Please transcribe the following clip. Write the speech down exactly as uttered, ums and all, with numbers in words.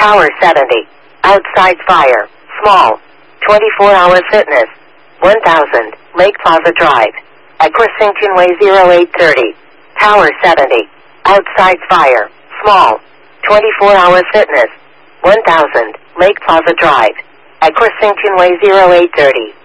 Tower seventy. Outside Fire. Small. twenty-four hour Fitness. one thousand. Lake Plaza Drive. Equisington Way zero eight thirty. Tower seventy. Outside Fire. Small. twenty-four hour Fitness. one thousand. Lake Plaza Drive. Equisington Way zero eight thirty.